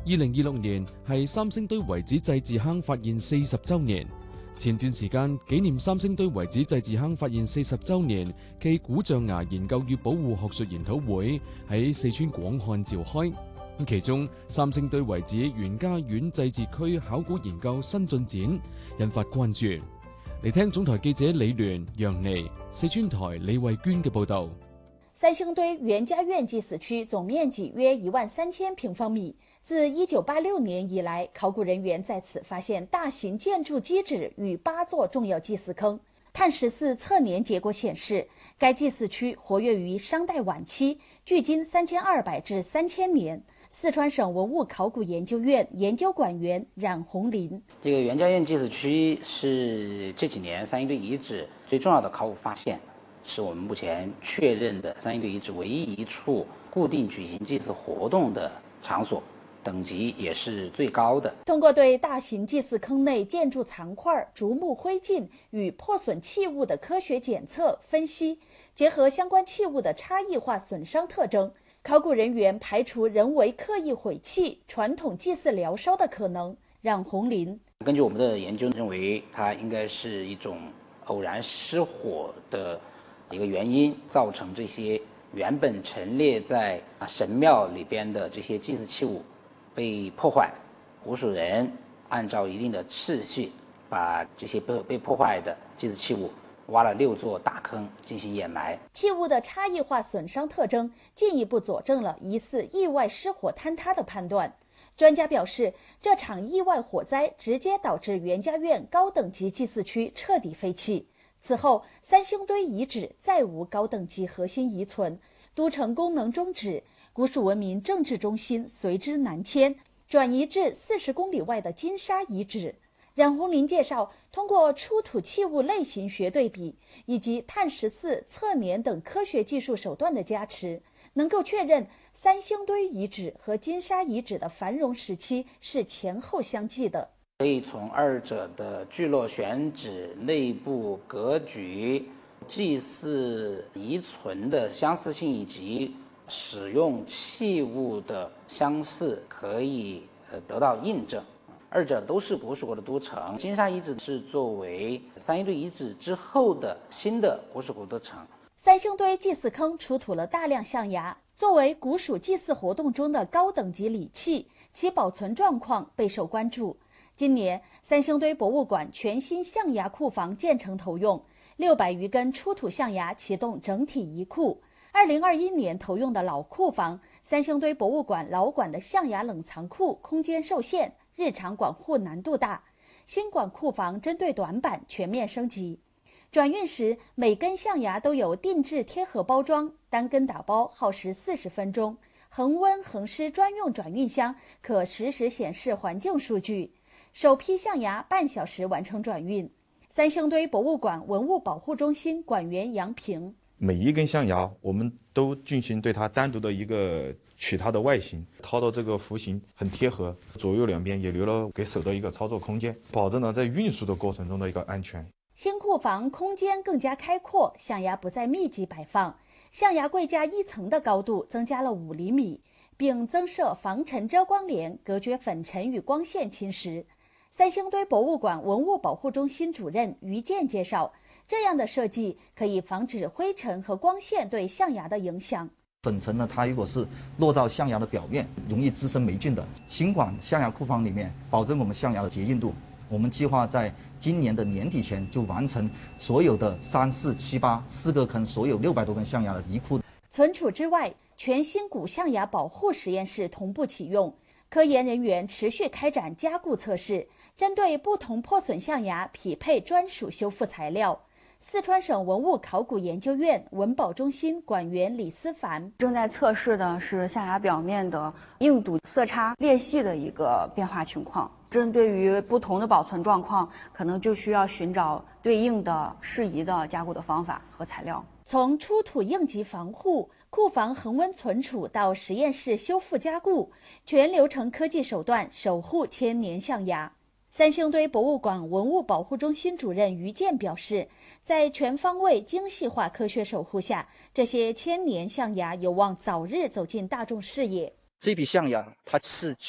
2026年係三星堆遺址祭祀坑發現40週年。前段時間紀念三星堆遺址祭祀坑發現40週年暨古象牙研究與保護學術研討會喺四川廣漢召開。其中三星堆遺址袁家院祭祀區考古研究新進展，引發關注。嚟聽總台記者李聯、楊妮、四川台李慧娟嘅報道。 三星堆袁家院祭祀區總面積約13000平方米。自1986年以來，考古人員在此發現大型建築基址與8座重要祭祀坑。碳14測年結果顯示，該祭祀區活躍於商代晚期，距今3200至3000年。四川省文物考古研究院研究館員冉洪林： 这个袁家院祭祀区是这几年三星堆遗址最重要的考古發現，是我們目前確認的三星堆遺址唯一一處固定舉行祭祀活動的場所，等級也是最高的。 通過對大型祭祀坑內建築殘塊、竹木灰燼與破損器物的科學檢測分析，結合相關器物的差異化損傷特徵，考古人員排除人為刻意毀棄、傳統祭祀燎燒的可能。冉洪林： 根據我們的研究認為，它應該是一種偶然失火的一個原因，造成這些原本陳列在神廟裏邊的這些祭祀器物被破壞，古蜀人按照一定的次序，把這些被破壞的祭祀器物挖了6座大坑進行掩埋。 器物的差異化損傷特徵進一步佐證了疑似意外失火坍塌的判斷。專家表示，這場意外火災直接導致袁家院高等級祭祀區徹底廢棄。此後，三星堆遺址再無高等級核心遺存，都城功能終止，古蜀文明政治中心隨之南遷，轉移至40公里外的金沙遺址。冉洪林介紹，通過出土器物類型學對比以及碳14測年等科學技術手段的加持，能夠確認三星堆遺址和金沙遺址的繁榮時期是前後相繼的。 可以從二者的聚落選址、內部格局、祭祀遺存的相似性以及使用器物的相似，可以得到印證。二者都是古蜀國的都城，金沙遺址是作為三星堆遺址之後的新的古蜀國都城。 三星堆祭祀坑出土了大量象牙，作為古蜀祭祀活動中的高等級禮器，其保存狀況備受關注。今年，三星堆博物館全新象牙庫房建成投用，600餘根出土象牙啟動整體移庫。2021年投用的老庫房，三星堆博物館老館的象牙冷藏庫空間受限，日常管護難度大。新館庫房針對短板全面升級。轉運時，每根象牙都有定制貼盒包裝，單根打包耗時40分鐘。恆溫恆濕專用轉運箱可實時顯示環境數據。首批象牙半小時完成轉運。三星堆博物館文物保護中心館員楊平： 每一根象牙，我們都進行對它單獨的一個取它的外形，掏到這個弧形很貼合，左右兩邊也留了給手的一個操作空間，保證了在運輸的過程中的一個安全。 新庫房空間更加開闊，象牙不再密集擺放，象牙櫃架一層的高度增加了5厘米，並增設防塵遮光簾，隔絕粉塵與光線侵蝕。三星堆博物館文物保護中心主任於健介紹，這樣的設計可以防止灰塵和光線對象牙的影響。 粉塵呢，它如果是落到象牙的表面，容易滋生霉菌的。新館象牙庫房裡面，保證我們象牙的潔淨度。我們計劃在今年的年底前就完成所有的3、4、7、8 4個坑，所有600多根象牙的移庫。 存儲之外，全新古象牙保護實驗室同步啟用，科研人員持續開展加固測試，針對不同破損象牙匹配專屬修復材料。四川省文物考古研究院文保中心館員李思凡： 正在測試的是象牙表面的硬度、色差、裂隙的一個變化情況。針對於不同的保存狀況，可能就需要尋找對應的適宜的加固的方法和材料。 從出土應急防護、庫房恆溫存儲到實驗室修復加固，全流程科技手段守護千年象牙。三星堆博物館文物保護中心主任於健表示，在全方位精細化科學守護下，這些千年象牙有望早日走進大眾視野。 這批象牙它是